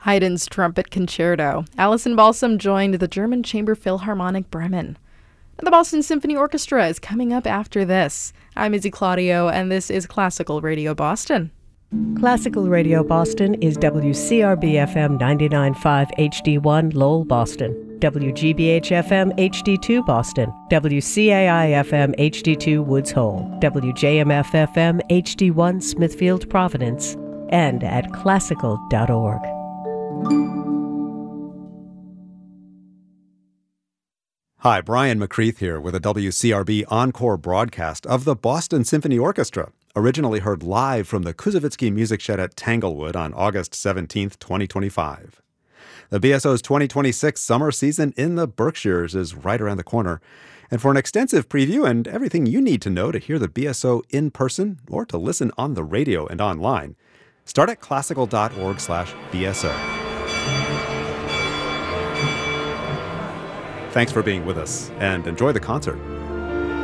Haydn's Trumpet Concerto. Alison Balsam joined the German Chamber Philharmonic Bremen. And the Boston Symphony Orchestra is coming up after this. I'm Izzy Claudio, and this is Classical Radio Boston. Classical Radio Boston is WCRB-FM 99.5 HD1 Lowell, Boston, WGBH-FM HD2 Boston, WCAI-FM HD2 Woods Hole, WJMF-FM HD1 Smithfield, Providence, and at classical.org. Hi, Brian McCreath here with a WCRB encore broadcast of the Boston Symphony Orchestra, originally heard live from the Kuzovitsky Music Shed at Tanglewood on August 17th, 2025. The BSO's 2026 summer season in the Berkshires is right around the corner. And for an extensive preview and everything you need to know to hear the BSO in person or to listen on the radio and online, start at classical.org/BSO. Thanks for being with us, and enjoy the concert.